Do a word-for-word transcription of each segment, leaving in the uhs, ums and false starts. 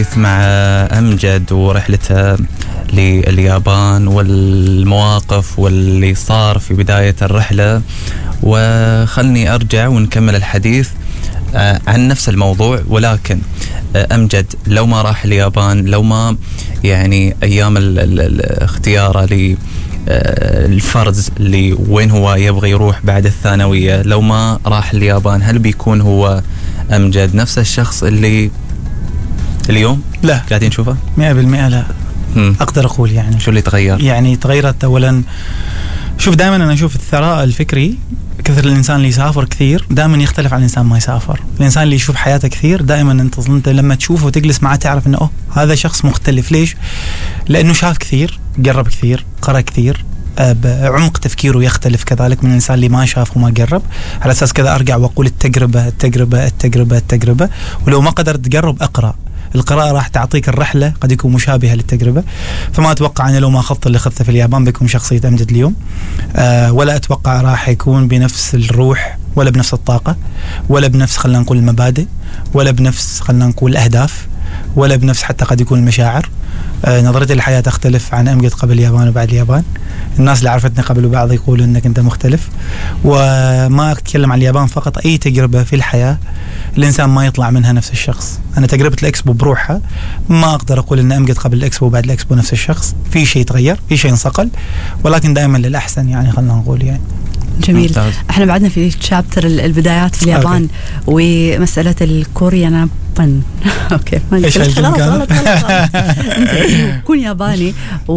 مع أمجد ورحلته لليابان والمواقف واللي صار في بداية الرحلة، وخلني أرجع ونكمل الحديث عن نفس الموضوع. ولكن أمجد لو ما راح اليابان، لو ما يعني أيام الاختيار لي الفرز اللي وين هو يبغى يروح بعد الثانوية، لو ما راح اليابان هل بيكون هو أمجد نفس الشخص اللي اليوم لا قاعدين نشوفه؟ مئة بالمئة لا. مم. أقدر أقول يعني شو اللي تغير؟ يعني تغيرت أولا، شوف دائما أنا أشوف الثراء الفكري، كثر الإنسان اللي يسافر كثير دائما يختلف عن الإنسان ما يسافر. الإنسان اللي يشوف حياته كثير دائما أنت, انت لما تشوفه وتجلس معه تعرف أنه أوه هذا شخص مختلف. ليش؟ لأنه شاف كثير، قرب كثير، قرأ كثير، بعمق تفكيره يختلف كذلك من الإنسان اللي ما شاف وما قرب. على أساس كذا أرجع وأقول التجربة التجربة التجربة التجربة، ولو ما قدرت تقرب أقرأ. القراءة راح تعطيك الرحلة قد يكون مشابهة للتجربة. فما أتوقع أنا لو ما أخذت اللي أخذته في اليابان بيكون شخصية أمجد اليوم، أه ولا أتوقع راح يكون بنفس الروح ولا بنفس الطاقة ولا بنفس خلنا نقول المبادئ ولا بنفس خلنا نقول الأهداف ولا بنفس حتى قد يكون المشاعر. أه نظرتي للحياة تختلف عن أمجد قبل اليابان وبعد اليابان. الناس اللي عرفتني قبل وبعض يقولوا أنك أنت مختلف. وما أتكلم عن اليابان فقط، أي تجربة في الحياة الإنسان ما يطلع منها نفس الشخص. أنا تجربة الإكسبو بروحها ما أقدر أقول أن أمجد قبل الإكسبو وبعد الإكسبو نفس الشخص. في شيء تغير، في شيء انصقل، ولكن دائما للأحسن يعني خلنا نقول يعني. جميل. ممتاز. احنا بعدنا في شابتر البدايات في اليابان. أوكي. ومسألة الكوريان بن اوكي ايش غلط يكون ياباني،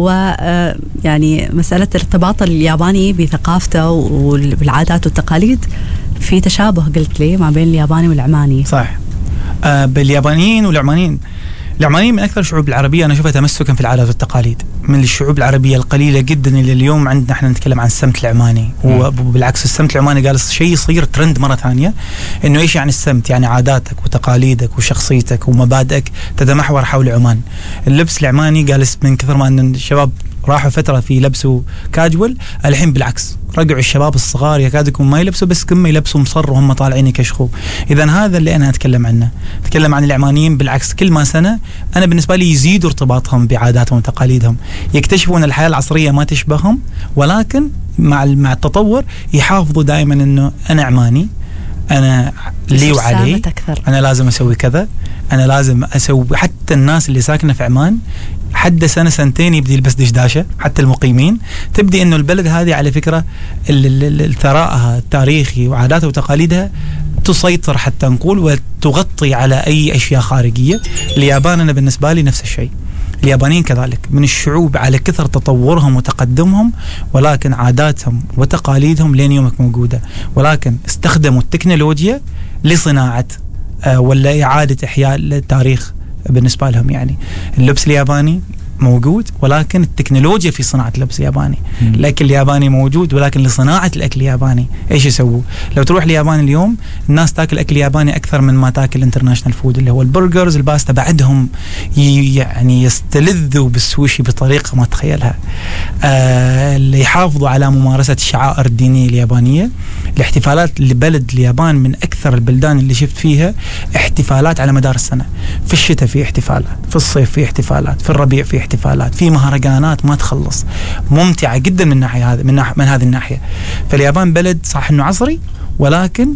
ويعني مسألة ارتباط الياباني بثقافته والعادات والتقاليد في تشابه قلت لي ما بين الياباني والعماني. صح. آه باليابانيين والعمانيين، العمانيين من أكثر الشعوب العربية أنا أشوفها تمسكا في العادات والتقاليد. من الشعوب العربية القليلة جدا اللي اليوم عندنا احنا نتكلم عن السمت العماني. وبالعكس السمت العماني قال شيء يصير ترند مرة ثانية، إنه إيش يعني السمت؟ يعني عاداتك وتقاليدك وشخصيتك ومبادئك تتمحور حول عمان. اللبس العماني قال من كثر ما أن الشباب راحوا فترة في لبسوا كاجوال، الحين بالعكس رجعوا الشباب الصغار يكاد يكون ما يلبسوا بس كم يلبسوا مصر وهم طالعين يكشخوا. إذا هذا اللي أنا أتكلم عنه. أتكلم عن العمانيين بالعكس، كل ما سنة أنا بالنسبة لي يزيدوا ارتباطهم بعاداتهم وتقاليدهم، يكتشفون الحياة العصرية ما تشبههم، ولكن مع مع التطور يحافظوا دائما إنه أنا عماني، أنا لي وعلي، أنا لازم أسوي كذا، أنا لازم أسوي. حتى الناس اللي ساكنة في عمان حد سنة سنتين يبدي يلبس دشداشة، حتى المقيمين تبدي إنه البلد هذه على فكرة الثراءها التاريخي وعاداتها وتقاليدها تسيطر حتى نقول وتغطي على أي أشياء خارجية. اليابان أنا بالنسبة لي نفس الشيء. اليابانيين كذلك من الشعوب على كثر تطورهم وتقدمهم، ولكن عاداتهم وتقاليدهم لين يومك موجودة، ولكن استخدموا التكنولوجيا لصناعة آه ولا إعادة إحياء التاريخ بالنسبة لهم. يعني اللبس الياباني موجود، ولكن التكنولوجيا في صناعة اللبس الياباني. مم. الأكل الياباني موجود، ولكن لصناعة الأكل الياباني إيش يسووا؟ لو تروح اليابان اليوم الناس تاكل أكل ياباني أكثر من ما تاكل انترناشنال فود اللي هو البرجرز الباستا. بعدهم يعني يستلذوا بالسوشي بطريقة ما تخيلها. آه اللي يحافظوا على ممارسة الشعائر الدينية اليابانية. الاحتفالات لبلد اليابان من أكثر البلدان اللي شفت فيها احتفالات على مدار السنة. في الشتاء في احتفالات، في الصيف في احتفالات، في الربيع في احتفالات، في مهرجانات ما تخلص، ممتعة جدا من ناحية هذا من, من هذه الناحية. فاليابان بلد صح انه عصري، ولكن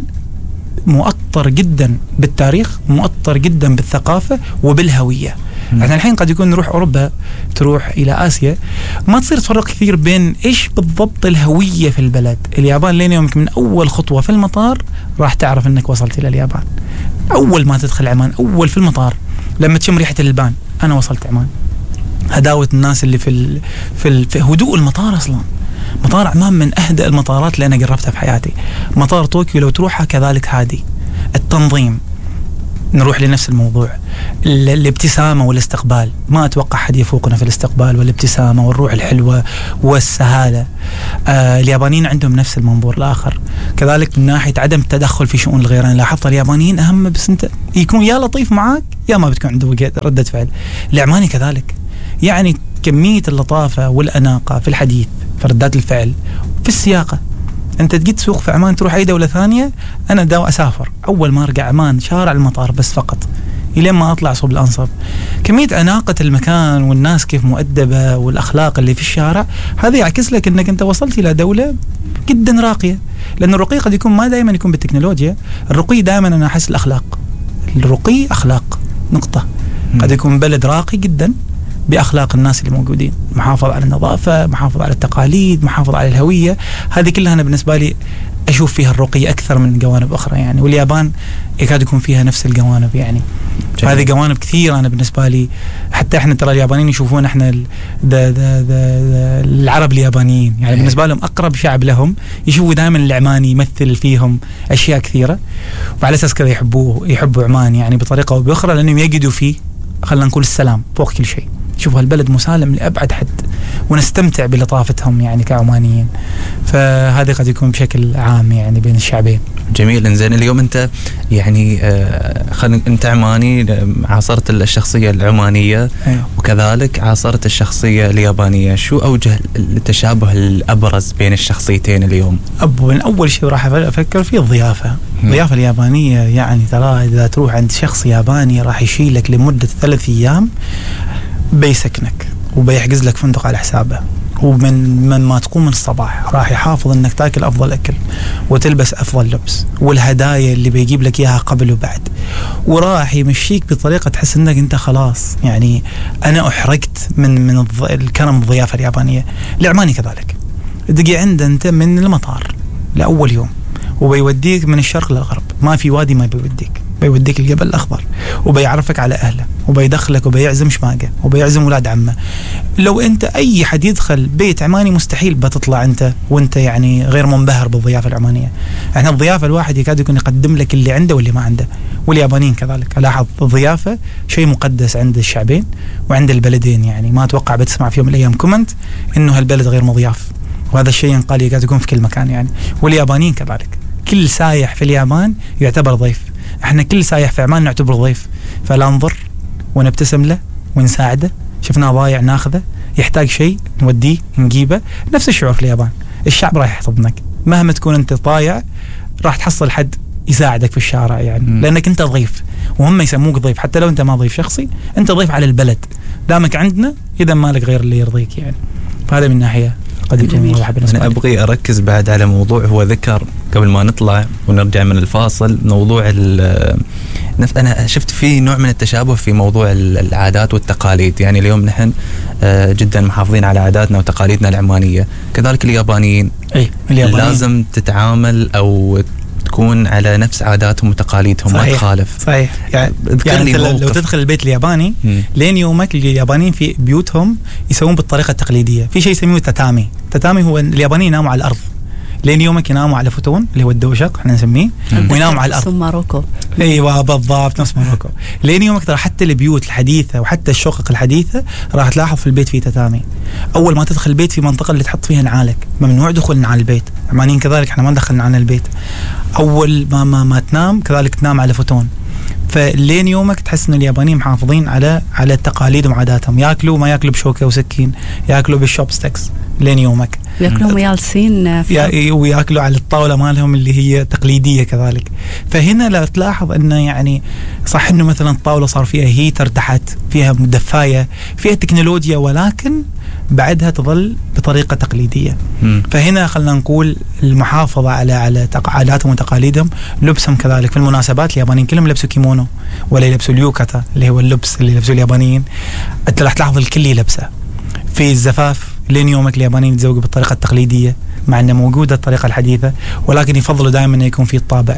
مؤطر جدا بالتاريخ، مؤطر جدا بالثقافة وبالهوية. احنا الحين قد يكون نروح اوروبا، تروح الى اسيا، ما تصير تفرق كثير بين ايش بالضبط الهوية في البلد. اليابان لين يومك من اول خطوة في المطار راح تعرف انك وصلت الى اليابان. اول ما تدخل عمان، اول في المطار لما تشم ريحة البان انا وصلت عمان. هداوة الناس اللي في ال... في, ال... في هدوء المطار اصلا. مطار عمان من اهدأ المطارات اللي انا قربتها في حياتي. مطار طوكيو لو تروحها كذلك هادي. التنظيم نروح لنفس الموضوع. الابتسامة والاستقبال، ما أتوقع حد يفوقنا في الاستقبال والابتسامة والروح الحلوة والسهالة. آه اليابانيين عندهم نفس المنظور الآخر كذلك من ناحية عدم التدخل في شؤون الغير. أنا لاحظت اليابانيين أهم بس أنت يكون يا لطيف معاك يا ما بتكون عنده ردة فعل. العماني كذلك، يعني كمية اللطافة والأناقة في الحديث، في ردات الفعل، في السياقة. أنت تجي تسوق في عمان تروح أي دولة ثانية، أنا داو أسافر أول ما أرجع عمان شارع المطار بس فقط الين ما اطلع صوب الانصب. كميه اناقه المكان والناس كيف مؤدبه والاخلاق اللي في الشارع، هذا يعكس لك انك انت وصلت الى دوله جدا راقيه. لان الرقي قد يكون ما دائما يكون بالتكنولوجيا، الرقي دائما انا احس الاخلاق. الرقي اخلاق نقطه. قد يكون بلد راقي جدا باخلاق الناس اللي موجودين، محافظ على النظافه، محافظ على التقاليد، محافظ على الهويه، هذه كلها انا بالنسبه لي اشوف فيها الرقي اكثر من جوانب اخرى يعني. واليابان يكاد يكون فيها نفس الجوانب يعني. هذه جوانب كثيره انا بالنسبه لي. حتى احنا ترى اليابانيين يشوفون احنا ال دا دا دا العرب اليابانيين يعني بالنسبه لهم اقرب شعب لهم، يشوفوا دائما العماني يمثل فيهم اشياء كثيره، وعلى اساس كذا يحبوه يحبوا عمان يعني بطريقه او باخرى، لانهم يجدوا فيه خلينا نقول السلام فوق كل شيء. شوفوا هالبلد مسالم لأبعد حد، ونستمتع بلطافتهم يعني كعمانيين. فهذا قد يكون بشكل عام يعني بين الشعبين. جميل. انزين اليوم انت يعني آه خلينا انت عماني، عاصرت الشخصيه العمانيه أيوه. وكذلك عاصرت الشخصيه اليابانيه، شو اوجه التشابه الابرز بين الشخصيتين اليوم؟ ابو من اول شيء راح افكر فيه الضيافه. الضيافه اليابانيه يعني ترى اذا تروح عند شخص ياباني راح يشيلك لمده ثلاث ايام، بيسكنك وبيحجز لك فندق على حسابه، ومن من ما تقوم من الصباح راح يحافظ انك تاكل افضل اكل وتلبس افضل لبس، والهدايا اللي بيجيب لك اياها قبل وبعد، وراح يمشيك بطريقه تحس انك انت خلاص يعني انا احرجت من من الكرم الضيافه اليابانيه. العماني كذلك، تجي عند انت من المطار لاول يوم وبيوديك من الشرق للغرب، ما في وادي ما بيوديك، بيوديك الجبل الأخضر وبيعرفك على أهله وبيدخلك وبيعزم شماقة وبيعزم ولاد عمه. لو أنت أي حد يدخل بيت عماني مستحيل بتطلع أنت وأنت يعني غير منبهر بالضيافة العمانية. احنا الضيافة الواحد يكاد يكون يقدم لك اللي عنده واللي ما عنده، واليابانيين كذلك. ألاحظ الضيافة شيء مقدس عند الشعبين وعند البلدين يعني. ما أتوقع بتسمع في يوم من الأيام كومنت إنه هالبلد غير مضياف، وهذا الشيء ينقال يكاد يكون في كل مكان يعني. واليابانيين كذلك، كل سايح في اليابان يعتبر ضيف. احنا كل سايح في عمان نعتبره ضيف، فلا نضر ونبتسم له ونساعده، شفناه ضايع ناخذه، يحتاج شيء نوديه نجيبه. نفس الشعور في اليابان، الشعب راح يحتضنك مهما تكون انت ضايع، راح تحصل حد يساعدك في الشارع يعني م. لانك انت ضيف، وهم يسموك ضيف حتى لو انت ما ضيف شخصي، انت ضيف على البلد، دامك عندنا اذا ما لك غير اللي يرضيك يعني. فهذا من ناحيه قد يكون واضح بالنسبه لي. انا ابغي اركز بعد على موضوع هو ذكر قبل ما نطلع ونرجع من الفاصل، موضوع انا شفت فيه نوع من التشابه في موضوع العادات والتقاليد. يعني اليوم نحن جدا محافظين على عاداتنا وتقاليدنا العمانيه، كذلك اليابانيين اي اليابانيين لازم تتعامل او تكون على نفس عاداتهم وتقاليدهم، ما تخالف. صحيح يعني, يعني لو تدخل البيت الياباني م. لين يومك اليابانيين في بيوتهم يسوون بالطريقه التقليديه، في شيء يسموه تاتامي. تاتامي هو اليابانيين يناموا على الارض، لين يومك يناموا على فتون اللي هو الدوشق احنا نسميه، ويناموا على الارض. نفس ماروكو. ايوه بالضبط نفس ماروكو. لين يومك ترى حتى البيوت الحديثه وحتى الشقق الحديثه راح تلاحظ في البيت في تتامي. اول ما تدخل البيت في منطقه اللي تحط فيها نعالك، ممنوع دخول نعال البيت. عمانيين كذلك احنا ما ندخل نعال البيت. اول ما ما, ما تنام كذلك تنام على فتون. فلين يومك تحس ان اليابانيين محافظين على على تقاليدهم وعاداتهم، ياكلوا ما ياكلوا بشوكه وسكين، ياكلوا بالشوبستكس لين يومك، ياكلوا جالسين وياكلوا على الطاوله مالهم اللي هي تقليديه كذلك. فهنا لا تلاحظ انه يعني صح انه مثلا الطاوله صار فيها هيتر تحت، فيها مدفايه، فيها تكنولوجيا، ولكن بعدها تظل بطريقه تقليديه. م. فهنا خلينا نقول المحافظه على على عاداتهم وتقاليدهم. لبسهم كذلك في المناسبات، اليابانيين كلهم يلبسوا كيمونو ولا يلبسوا اليوكاتا اللي هو اللبس اللي يلبسوا اليابانيين، انت راح تلاحظ الكل يلبسه. في الزفاف لين يومك اليابانيين يتزوجوا بالطريقه التقليديه، مع انه موجوده الطريقه الحديثه، ولكن يفضلوا دائما انه يكون في الطابع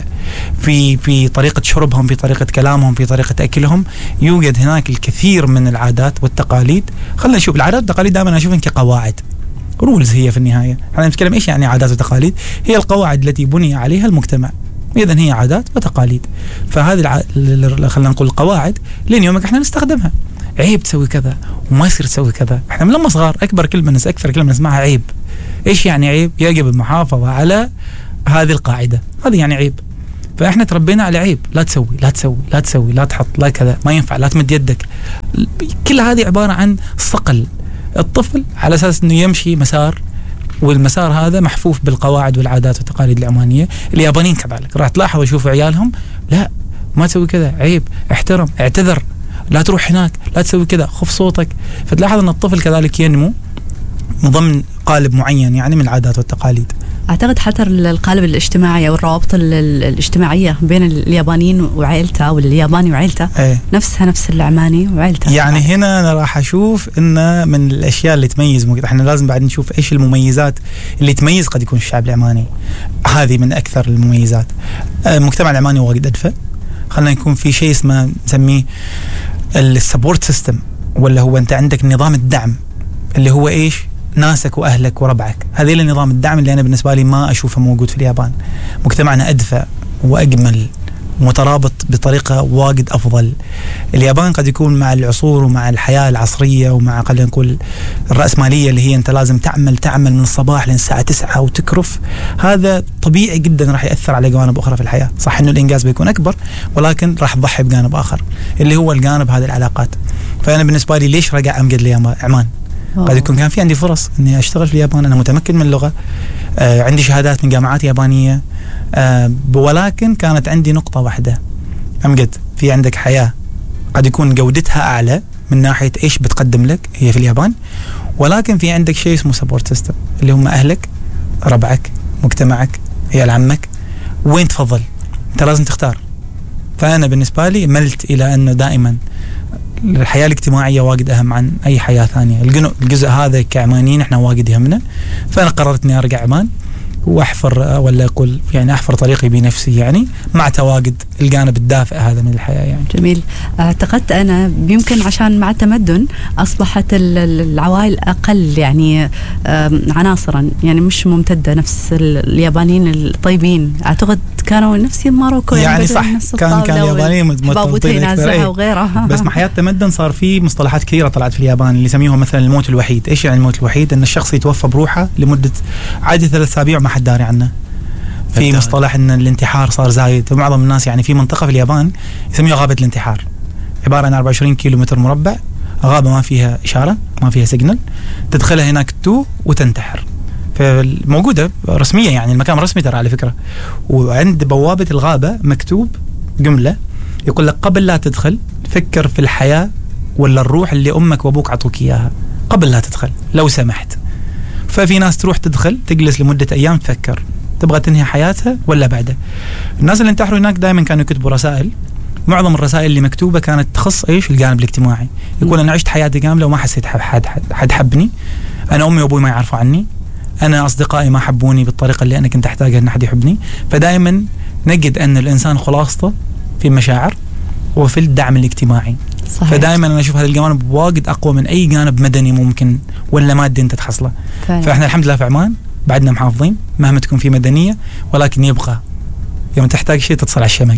في في طريقه شربهم، في طريقه كلامهم، في طريقه اكلهم. يوجد هناك الكثير من العادات والتقاليد. خلينا نشوف العادات والتقاليد دائما اشوفهم كقواعد، رولز. هي في النهايه احنا نتكلم ايش يعني عادات وتقاليد؟ هي القواعد التي بني عليها المجتمع، اذا هي عادات وتقاليد. فهذه الع... خلينا نقول القواعد لين يومك احنا نستخدمها. عيب تسوي كذا وما يصير تسوي كذا. احنا من لما صغار اكبر كلمه نس اكثر كلمه نسمعها عيب. ايش يعني عيب؟ يجب المحافظه على هذه القاعده، هذه يعني عيب. فاحنا تربينا على عيب، لا تسوي لا تسوي لا تسوي لا تحط لا كذا، ما ينفع، لا تمد يدك. كل هذه عباره عن صقل الطفل على اساس انه يمشي مسار، والمسار هذا محفوف بالقواعد والعادات والتقاليد العمانيه. اليابانيين كذلك راح تلاحظوا يشوفوا عيالهم لا ما تسوي كذا، عيب، احترم، اعتذر، لا تروح هناك، لا تسوي كذا، خف صوتك. فتلاحظ أن الطفل كذلك ينمو من ضمن قالب معين يعني من العادات والتقاليد. أعتقد حتى القالب الاجتماعي أو الروابط الاجتماعية بين اليابانيين وعائلته والياباني وعائلته ايه. نفسها نفس العماني وعائلته. يعني هنا أنا راح أشوف إن من الأشياء اللي تميز، إحنا لازم بعد نشوف إيش المميزات اللي تميز قد يكون الشعب العماني. هذه من أكثر المميزات. المجتمع العماني واجد أدفى. خلنا يكون في شيء اسمه نسميه السبورت سيستم، ولا هو أنت عندك نظام الدعم اللي هو إيش؟ ناسك وأهلك وربعك. هذه النظام الدعم اللي أنا بالنسبة لي ما أشوفه موجود في اليابان. مجتمعنا أدفى وأجمل، مترابط بطريقة واجد أفضل. اليابان قد يكون مع العصور ومع الحياة العصرية ومع خلينا نقول الرأسمالية اللي هي أنت لازم تعمل تعمل من الصباح لين الساعة تسعة وتكرف، هذا طبيعي جدا راح يأثر على جوانب أخرى في الحياة. صح إنه الإنجاز بيكون أكبر، ولكن راح تضحي بجانب آخر اللي هو الجانب هذه العلاقات. فأنا بالنسبة لي ليش رجع أمجد لعمان؟ قد يكون كان في عندي فرص إني أشتغل في اليابان، أنا متمكن من اللغة، آه عندي شهادات من جامعات يابانية، آه ولكن كانت عندي نقطة واحدة، أمجد في عندك حياة قد يكون جودتها أعلى من ناحية إيش بتقدم لك هي في اليابان، ولكن في عندك شيء اسمه سبورت سيستم اللي هم أهلك، ربعك، مجتمعك، عيال عمك، وين تفضل؟ أنت لازم تختار. فأنا بالنسبة لي ملت إلى أنه دائما الحياة الاجتماعية واجد أهم عن أي حياة ثانية. الجزء هذا كعمانيين إحنا واجد يهمنا. فأنا قررت إني أرجع عمان وأحفر ولا أقول يعني أحفر طريقي بنفسي يعني مع تواجد الجانب الدافئ هذا من الحياة يعني. جميل. اعتقدت أنا يمكن عشان مع التمدن أصبحت العوائل أقل يعني عناصرا، يعني مش ممتدة نفس اليابانيين الطيبين. أعتقد كانوا نفس ماروكو يعني, يعني صح كان كان اليابانيين متطابقين أكثر وغيرها. بس مع حياة التمدن صار في مصطلحات كثيرة طلعت في اليابان اللي يسميهم مثلا الموت الوحيد. إيش يعني الموت الوحيد؟ إن الشخص يتوفى بروحه لمدة عادي ثلاث أسابيع ما حد داري عنه. في مصطلح ان الانتحار صار زايد، ومعظم الناس يعني في منطقة في اليابان يسميها غابة الانتحار، عبارة عن أربعة وعشرين كيلو متر مربع، غابة ما فيها إشارة، ما فيها سيجنال، تدخلها هناك تو وتنتحر. فموجودة رسميا يعني المكان رسمي ترى على فكرة. وعند بوابة الغابة مكتوب جملة يقول لك قبل لا تدخل فكر في الحياة ولا الروح اللي أمك وأبوك عطوك إياها قبل لا تدخل لو سمحت. ففي ناس تروح تدخل تجلس لمدة أيام تفكر تبغى تنهي حياتها ولا بعده. الناس اللي انتحروا هناك دائما كانوا يكتبوا رسائل، معظم الرسائل اللي مكتوبة كانت تخص ايش؟ الجانب الاجتماعي. يقول انا عشت حياتي كاملة وما حسيت حد حد حبني، انا امي وابوي ما يعرفوا عني، انا اصدقائي ما حبوني بالطريقة اللي انا كنت احتاجها ان احد يحبني. فدائما نجد ان الانسان خلاصته في المشاعر وفي الدعم الاجتماعي. صحيح. فدائما انا اشوف هذا الجانب واجد اقوى من اي جانب مدني ممكن ولا مادي انت تحصله. فعلا. فاحنا الحمد لله في عمان بعدنا محافظين مهما تكون في مدنية، ولكن يبقى يوم تحتاج شيء تتصل على الشمق.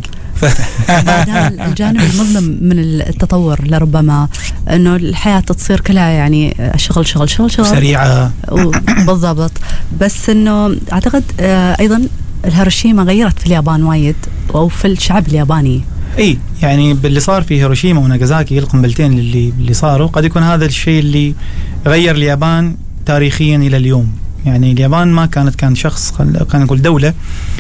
بعد هذا الجانب المظلم من التطور لربما انه الحياة تصير كلها يعني شغل شغل شغل شغل سريعة. بالضبط. بس انه اعتقد ايضا الهيروشيما غيرت في اليابان وايد او في الشعب الياباني. اي يعني باللي صار في هيروشيما وناغازاكي القنبلتين اللي اللي صاروا قد يكون هذا الشيء اللي غير اليابان تاريخيا الى اليوم. يعني اليابان ما كانت كان شخص خلينا نقول دولة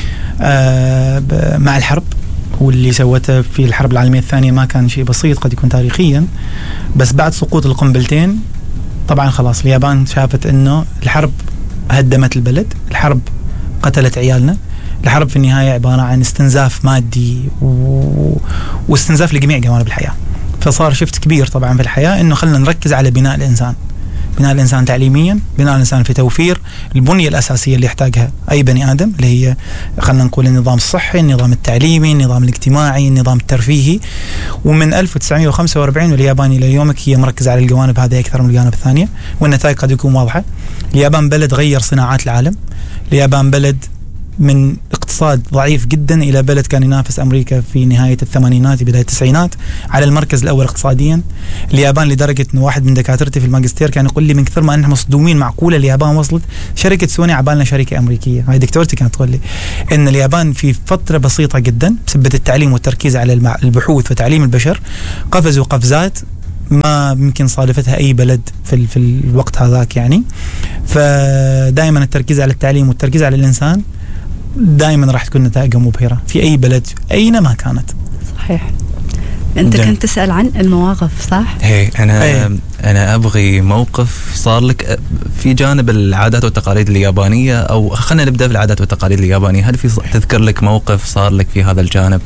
آه مع الحرب، واللي سوته في الحرب العالمية الثانية ما كان شيء بسيط قد يكون تاريخيا. بس بعد سقوط القنبلتين طبعا خلاص اليابان شافت انه الحرب هدمت البلد، الحرب قتلت عيالنا، الحرب في النهاية عبارة عن استنزاف مادي و... واستنزاف لجميع جوانب الحياة. فصار شفت كبير طبعا في الحياة انه خلنا نركز على بناء الانسان، بناء الإنسان تعليميا، بناء الإنسان في توفير البنية الأساسية اللي يحتاجها أي بني آدم، اللي هي خلنا نقول النظام الصحي، النظام التعليمي، النظام الاجتماعي، النظام الترفيهي. ومن ألف وتسعمائة وخمسة وأربعين واليابان إلى يومك هي مركزة على الجوانب هذه أكثر من الجوانب الثانية، والنتائج قد يكون واضحة. اليابان بلد غير صناعات العالم، اليابان بلد من اقتصاد ضعيف جدا إلى بلد كان ينافس أمريكا في نهاية الثمانينات بداية التسعينات على المركز الأول اقتصاديا. اليابان لدرجة أن واحد من دكاترتي في الماجستير كان يقول لي من كثر ما أنهم مصدومين معقولة اليابان وصلت شركة سوني عبالنا شركة أمريكية. هاي دكتورتي كانت تقول لي أن اليابان في فترة بسيطة جدا بسبب التعليم والتركيز على البحوث وتعليم البشر قفزوا قفزات ما يمكن صادفتها أي بلد في في الوقت هذاك يعني. فدائما التركيز على التعليم والتركيز على الإنسان دائما راح تكون نتائجها مبهرة في أي بلد أينما كانت. صحيح. انت جم. كنت تسأل عن المواقف صح؟ هي انا أي. انا ابغي موقف صار لك في جانب العادات والتقاليد اليابانيه، او خلينا نبدا بالعادات والتقاليد اليابانيه. هل في ص- تذكر لك موقف صار لك في هذا الجانب؟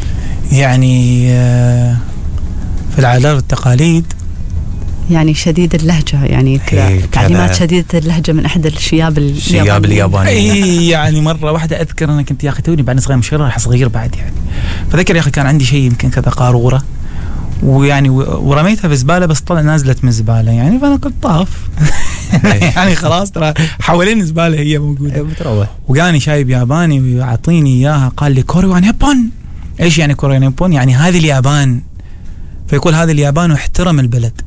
يعني آه، في العادات والتقاليد يعني شديد اللهجة، يعني كذا إيه، كذا. تعليمات شديدة اللهجة من أحد الشياب الشياب اليابانيه. اي يعني مره واحده اذكر انا كنت يا اخي توني بعد صغير، مش راح صغير بعد يعني. فذكر يا اخي كان عندي شيء يمكن كذا قاروره، ويعني و- ورميتها في زباله، بس طلع نازلت من الزباله يعني، فانا قلت طاف يعني خلاص ترى حوالين الزباله هي موجوده. بتروح وقاني شايب ياباني ويعطيني اياها، قال لي كوريوان نيبون. ايش يعني كوريوان نيبون؟ يعني هذه اليابان. فيقول هذه اليابان واحترم البلد.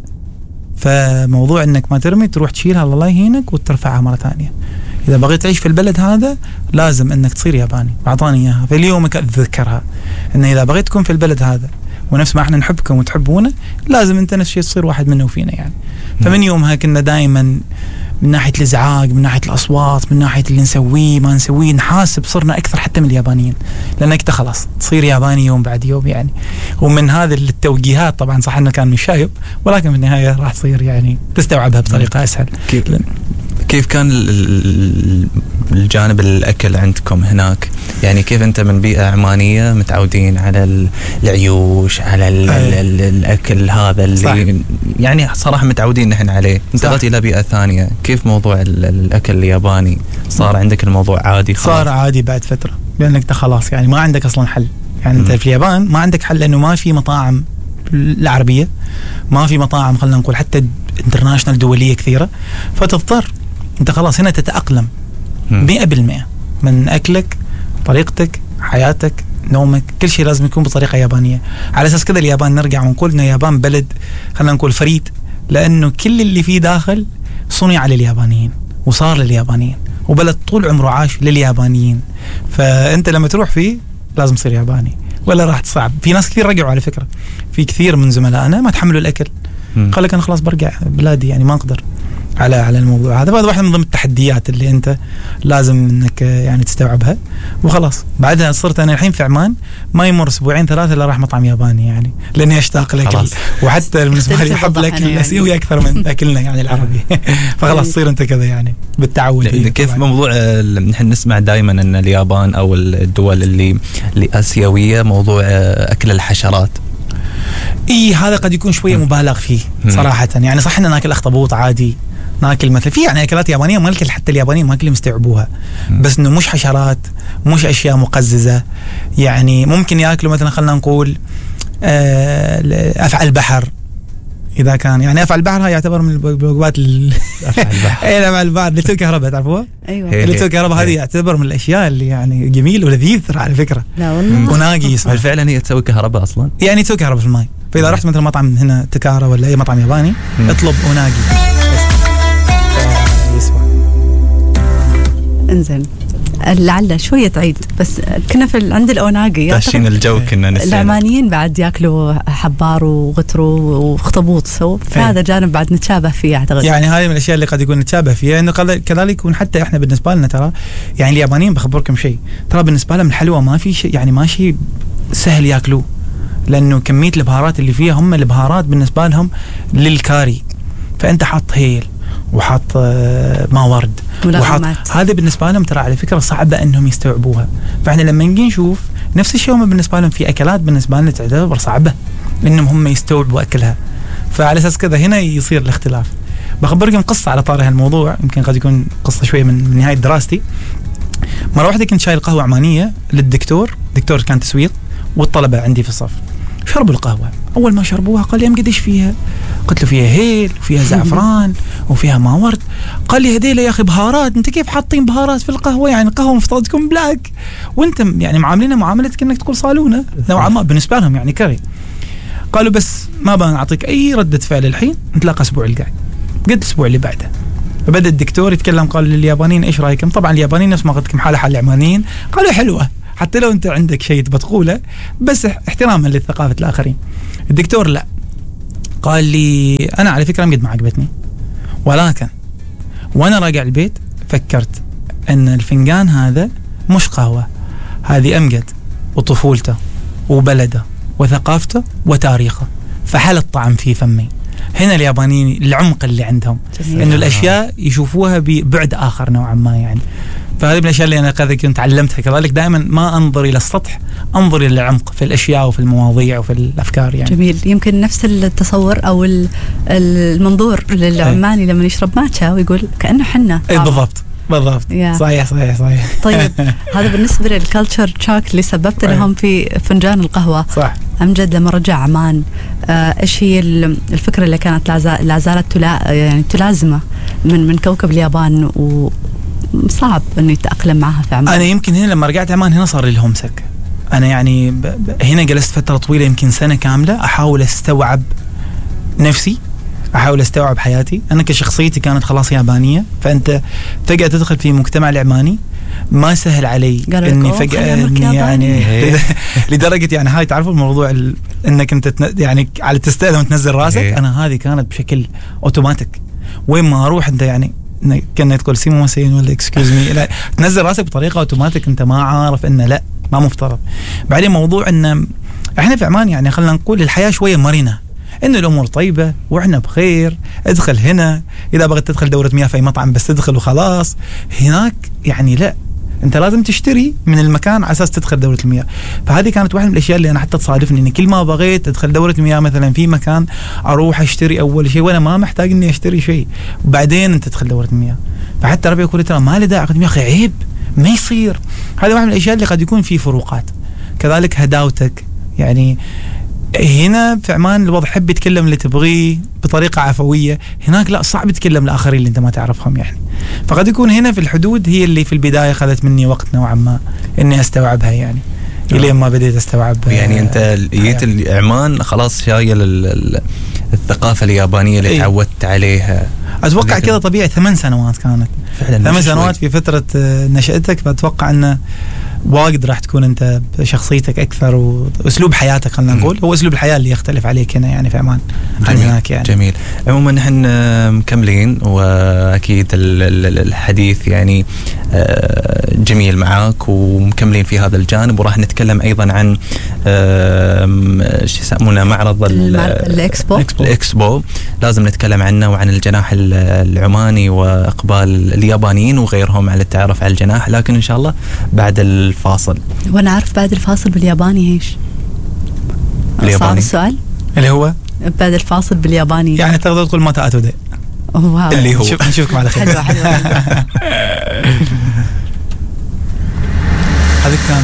فموضوع انك ما ترمي، تروح تشيلها الله يهينك وترفعها مره ثانيه. اذا بغيت تعيش في البلد هذا لازم انك تصير ياباني. اعطاني اياها فاليوم اتذكرها، ان اذا بغيت تكون في البلد هذا ونفس ما احنا نحبكم وتحبونا، لازم انت نفس الشيء تصير واحد منا وفينا يعني. فمن يومها كنا دائما من ناحيه الازعاج، من ناحيه الاصوات، من ناحيه اللي نسويه ما نسويه، نحاسب صرنا اكثر حتى من اليابانيين، لانك انت خلاص تصير ياباني يوم بعد يوم يعني. ومن هذه التوجيهات طبعا صح انه كان من شايب، ولكن في النهايه راح تصير يعني تستوعبها بطريقه اسهل. كيف كيف كان ال- ال- الجانب الأكل عندكم هناك؟ يعني كيف أنت من بيئة عمانية متعودين على ال- العيوش، على ال ال ال الأكل هذا اللي صح. يعني صراحة متعودين نحن عليه، انتقلت إلى بيئة ثانية. كيف موضوع ال- الأكل الياباني؟ صار عندك الموضوع عادي خلاص؟ صار عادي بعد فتره، لانك انت خلاص يعني ما عندك اصلا حل. يعني انت مم. في اليابان ما عندك حل، لانه ما في مطاعم العربيه، ما في مطاعم خلينا نقول حتى انترناشنال دوليه كثيره، فتضطر انت خلاص هنا تتاقلم مم. مئة بالمئة من اكلك، طريقتك، حياتك، نومك، كل شيء لازم يكون بطريقه يابانيه. على اساس كذا اليابان نرجع ونقول ان اليابان بلد خلينا نقول فريد، لانه كل اللي فيه داخل صنع لليابانيين وصار لليابانيين، وبلد طول عمره عاش لليابانيين. فانت لما تروح فيه لازم تصير ياباني ولا راح تصعب. في ناس كثير رجعوا على فكره، في كثير من زملائنا ما تحملوا الاكل، مم. قال لك انا خلاص برجع بلادي يعني ما اقدر على على الموضوع هذا. فهذا واحد من ضمن التحديات اللي انت لازم انك يعني تستوعبها. وخلاص بعدها صرت انا الحين في عمان ما يمر اسبوعين ثلاثه الا راح مطعم ياباني يعني، لاني اشتاق الاكل. خلاص. وحتى بالنسبه لي احب تتضح الاكل يعني. الاسيوي اكثر من اكلنا يعني العربي. فخلاص تصير انت كذا يعني بالتعود. ل- كيف طبعاً. موضوع ال- نحن نسمع دائما ان اليابان او الدول اللي اللي اسيويه موضوع آه، اكل الحشرات. اي هذا قد يكون شويه مم. مبالغ فيه مم. صراحه. يعني صح ان ناكل اخطبوط عادي، ناكل مثل في يعني اكلات يابانيه ما الكل حتى اليابانيين ما كلهم يستوعبوها، مم. بس انه مش حشرات، مش اشياء مقززه. يعني ممكن ياكلوا مثلا خلينا نقول آه، افعى البحر، اذا كان يعني افعى البحر هاي يعتبر من الوجبات ال... أفعى البحر. اي افعى البحر اللي تو كهرباء تعرفوها؟ ايوه هي. اللي تو كهرباء هذه هي. يعتبر من الاشياء اللي يعني جميل ولذيذ ترى على فكره. لا والله. وناقي اسمه هل فعلا هي تسوي كهرباء اصلا؟ يعني تو كهرباء في الماء. فاذا مم. رحت مثلا مطعم هنا تكارا ولا اي مطعم ياباني مم. اطلب اوناجي يسوى. انزين لعل شويه تعيد، بس كنا في عند الاوناجي داشين الجو كنا نسينا. العمانيين بعد ياكلوا حبار وغترو واخطبوط، سو فهذا جانب بعد نتشابه فيه اعتقد. يعني هذه من الاشياء اللي قد يكون نتشابه فيها، انه قد- كذلك يكون حتى احنا بالنسبه لنا ترى يعني اليابانيين بخبركم شيء، ترى بالنسبه لهم الحلوى ما في شيء يعني ما شيء سهل ياكلوه، لانه كميه البهارات اللي فيها هم البهارات بالنسبه لهم للكاري. فانت حاط هيل وحاط آه، ماورد وحط ملغمات. هذا بالنسبه لهم ترى على فكره صعبه انهم يستوعبوها. فاحنا لما نجي نشوف نفس الشيء هم بالنسبه لهم في اكلات بالنسبه لنا تعتبر صعبه انهم هم يستوعبوا اكلها. فعلى اساس كذا هنا يصير الاختلاف. بخبركم قصه على طاري هالموضوع، يمكن قد يكون قصه شويه من, من نهايه دراستي. مره واحده كنت شايل قهوه عمانيه للدكتور، دكتور كان تسويق، والطلبه عندي في الصف شربوا القهوه. اول ما شربوها قال لي امجد ايش فيها؟ قلت له فيها هيل وفيها زعفران وفيها ماورد. قال لي هذيله يا اخي بهارات، انت كيف حاطين بهارات في القهوه؟ يعني القهوه مفترض تكون بلاك وانت يعني معاملينها معاملتك انك تقول صالونه نوعا ما بالنسبه لهم يعني كري. قالوا بس ما بنعطيك اي رده فعل الحين، نتلاقى الاسبوع الجاي. قلت الاسبوع اللي بعده فبدا الدكتور يتكلم، قال لليابانيين ايش رايكم؟ طبعا اليابانيين نفس ما قلت لكم حاله حال العمانيين، قالوا حلوه حتى لو انت عندك شيء تبى تقوله بس احتراما لثقافه الاخرين. الدكتور لا، قال لي انا على فكره قد ما عجبتني، ولكن وانا راجع البيت فكرت ان الفنجان هذا مش قهوه، هذه امجد وطفولته وبلده وثقافته وتاريخه، فحل الطعم في فمي. هنا اليابانيين العمق اللي عندهم جميل. انه الاشياء يشوفوها ببعد اخر نوعا ما يعني. فهذه من الاشياء اللي انا كنت تعلمتها كذلك، دائما ما انظر الى السطح، انظر الى العمق في الاشياء وفي المواضيع وفي الافكار يعني. جميل. يمكن نفس التصور او المنظور للعماني لما يشرب ماتشا ويقول كانه حنا. اي بالضبط بالضبط. صحيح صحيح صحيح. طيب هذا بالنسبه للكالتشر شوك اللي سببت لهم في فنجان القهوه. صح. أمجد لما رجع عمان آه إيش هي الفكرة اللي كانت لا زالت تلا يعني تلازمه من من كوكب اليابان وصعب إنه يتأقلم معها في عمان؟ أنا يمكن هنا لما رجعت عمان هنا صار لي الهوم سك. أنا يعني ب ب هنا جلست فترة طويلة يمكن سنة كاملة أحاول أستوعب نفسي، أحاول أستوعب حياتي. أنا كشخصيتي كانت خلاص يابانية، فأنت فجأة تدخل في مجتمع العماني ما سهل علي اني فجأة إني يعني لدرجة يعني هاي تعرفوا الموضوع انك انت يعني على تستأذن وتنزل راسك. انا هذه كانت بشكل اوتوماتيك، وين ما اروح انت يعني كنا تقول سيمو مسين ولا اكسكيوز مي، لا تنزل راسك بطريقة اوتوماتيك، انت ما عارف انه لا ما مفترض. بعدين موضوع ان احنا في عمان يعني خلينا نقول الحياة شوية مرنة، إن الأمور طيبة وإحنا بخير، ادخل هنا إذا بغيت تدخل دورة مياه في أي مطعم بس تدخل وخلاص. هناك يعني لا، أنت لازم تشتري من المكان على أساس تدخل دورة المياه. فهذه كانت واحدة من الأشياء اللي أنا حتى تصادفني، إن كل ما بغيت أدخل دورة مياه مثلا في مكان أروح أشتري أول شيء وأنا ما محتاج إني أشتري شيء، وبعدين أنت تدخل دورة المياه. فحتى ربي يقول ترى ما لي داعي أخذ مياه، أخي عيب ما يصير. هذه واحدة من الأشياء اللي قد يكون في فروقات. كذلك هداوتك يعني هنا في عمان الوضع حب يتكلم اللي تبغيه بطريقة عفوية، هناك لا صعب تتكلم الآخرين اللي أنت ما تعرفهم يعني. فقد يكون هنا في الحدود هي اللي في البداية خذت مني وقت نوعا ما إني أستوعبها يعني، إلين ما بديت أستوعب يعني. أنت جيت العمان خلاص شايل الثقافة اليابانية اللي تعودت عليها. أتوقع كذا طبيعي. ثمان سنوات كانت فعلا، ثمان سنوات في فترة نشأتك، فأتوقع أنه واجد راح تكون أنت شخصيتك أكثر وأسلوب حياتك خلينا نقول هو أسلوب الحياة اللي يختلف عليك هنا يعني في عمان عن هناك يعني. جميل. عموما نحن مكملين، وأكيد الحديث يعني جميل معاك ومكملين في هذا الجانب، وراح نتكلم أيضا عن شو يسمونه معرض الإكسبو. الإكسبو لازم نتكلم عنه وعن الجناح العماني وإقبال اليابانيين وغيرهم على التعرف على الجناح، لكن إن شاء الله بعد الفاصل. وانا عارف بعد الفاصل بالياباني ايش؟ الياباني السؤال اللي هو بعد الفاصل بالياباني يعني تقدر تقول ما تأتوا ده اللي هو نشوف نشوفكم على خير. حلوة حلوة. هذه كان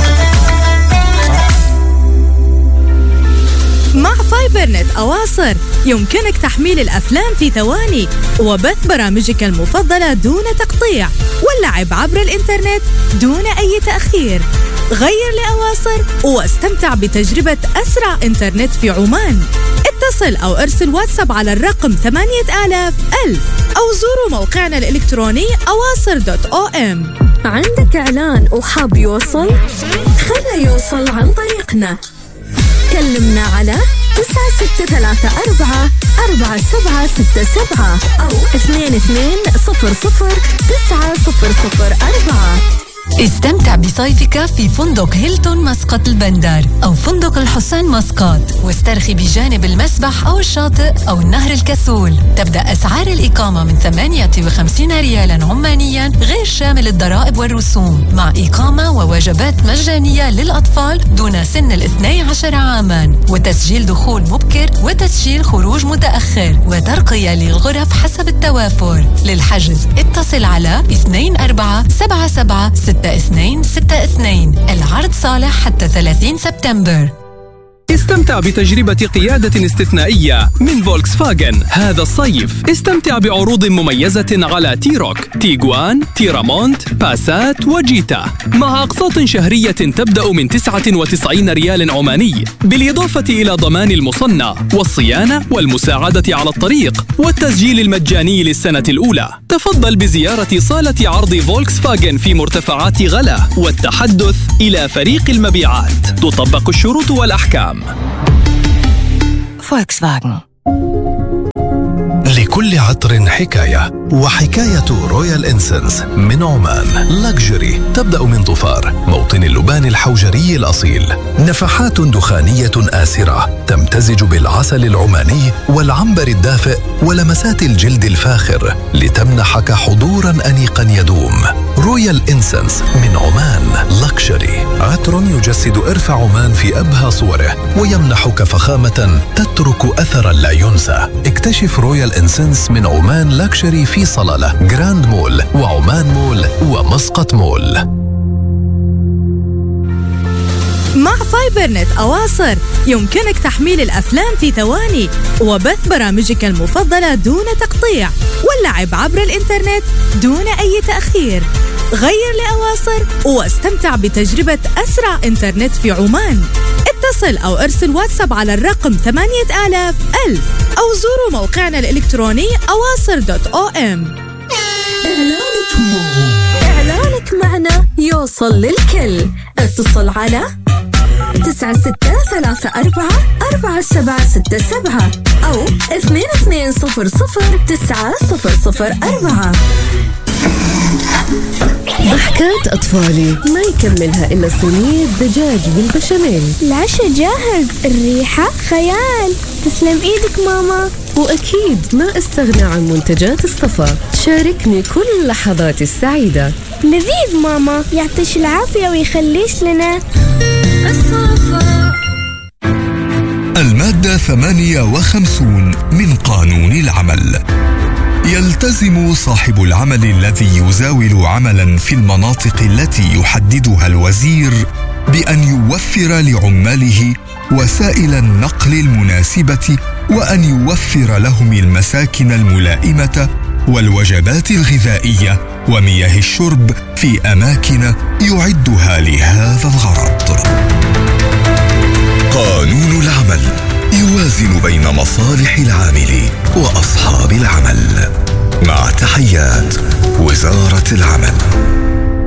مع فايبر نت أواصر يمكنك تحميل الأفلام في ثواني وبث برامجك المفضلة دون تقطيع واللعب عبر الإنترنت دون أي تأخير. غير لأواصر واستمتع بتجربة أسرع إنترنت في عمان. اتصل أو ارسل واتساب على الرقم ثمانية آلاف ألف أو زوروا موقعنا الإلكتروني أواصر دوت أو إم. عندك إعلان وحاب يوصل؟ خلنا يوصل عن طريقنا. كلمنا على تسعة ستة ثلاثة أربعة أربعة سبعة ستة سبعة أو اثنين اثنين صفر صفر تسعة صفر صفر أربعة. استمتع بصيفك في فندق هيلتون مسقط البندر أو فندق الحسين مسقط، واسترخي بجانب المسبح أو الشاطئ أو النهر الكسول. تبدأ أسعار الإقامة من ثمانية وخمسين ريالا عمانيا غير شامل الضرائب والرسوم، مع إقامة ووجبات مجانية للأطفال دون سن الاثني عشر عاما، وتسجيل دخول مبكر وتسجيل خروج متأخر، وترقية للغرف حسب التوافر. للحجز اتصل على اثنين أربعة سبعة سبعة ستة اثنين ستة اثنين. العرض صالح حتى ثلاثين سبتمبر. استمتع بتجربة قيادة استثنائية من فولكسفاغن هذا الصيف. استمتع بعروض مميزة على تيروك، تيغوان، تيرامونت، باسات وجيتا، مع أقساط شهرية تبدأ من تسعة وتسعين ريال عماني، بالإضافة إلى ضمان المصنع والصيانة والمساعدة على الطريق والتسجيل المجاني للسنة الأولى. تفضل بزيارة صالة عرض فولكسفاغن في مرتفعات غلا والتحدث إلى فريق المبيعات. تطبق الشروط والأحكام. فولكسفاغن. لكل عطر حكاية، وحكاية رويال إنسنس من عمان لاكجري تبدأ من ظفار، موطن اللبان الحوجري الأصيل. نفحات دخانية آسرة تمتزج بالعسل العماني والعنبر الدافئ ولمسات الجلد الفاخر لتمنحك حضورا أنيقا يدوم. رويال إنسنس من عمان لاكجري، عطر يجسد إرث عمان في أبهى صوره ويمنحك فخامة تترك أثرا لا ينسى. اكتشف رويال إنسنس من عمان لاكجري في صلالة، جراند مول وعمان مول ومسقط مول. مع فايبر نت أواصر يمكنك تحميل الأفلام في ثواني وبث برامجك المفضلة دون تقطيع واللعب عبر الإنترنت دون أي تأخير. غير لأواصر واستمتع بتجربة أسرع إنترنت في عمان. اتصل أو ارسل واتساب على الرقم ثمانية آلاف ألف أو زوروا موقعنا الإلكتروني أواصر دوت أو إم. إعلانك معنا يوصل للكل. اتصل على تسعة ستة ثلاثة أربعة أربعة سبعة ستة سبعة أو اثنين اثنين صفر صفر تسعة صفر صفر أربعة. ضحكات أطفالي ما يكملها إلا صينية دجاج بالبشاميل. العشاء جاهز، الريحة خيال. تسلم إيدك ماما. وأكيد ما استغنى عن منتجات الصفا، تشاركني كل لحظاتي السعيدة. لذيذ ماما، يعطيش العافية ويخليش لنا. الصفا. المادة ثمانية وخمسين من قانون العمل. يلتزم صاحب العمل الذي يزاول عملا في المناطق التي يحددها الوزير بأن يوفر لعماله وسائل النقل المناسبة وأن يوفر لهم المساكن الملائمة والوجبات الغذائية ومياه الشرب في أماكن يعدها لهذا الغرض. قانون العمل يوازن بين مصالح العامل وأصحاب العمل. مع تحيات وزارة العمل.